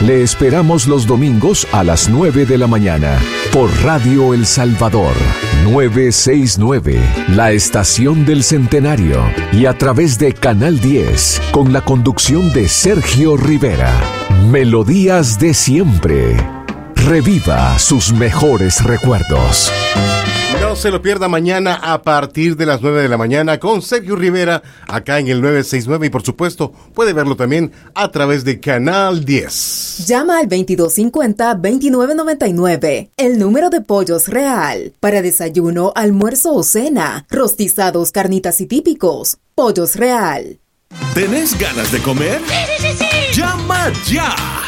Le esperamos los domingos a las 9 de la mañana por Radio El Salvador 969, la estación del Centenario, y a través de Canal 10 con la conducción de Sergio Rivera. Melodías de siempre. Reviva sus mejores recuerdos. No se lo pierda mañana a partir de las 9 de la mañana con Sergio Rivera, acá en el 969, y por supuesto puede verlo también a través de Canal 10. Llama al 2250-2999, el número de Pollos Real, para desayuno, almuerzo o cena, rostizados, carnitas y típicos. Pollos Real. ¿Tenés ganas de comer? Sí. ¡Llama ya!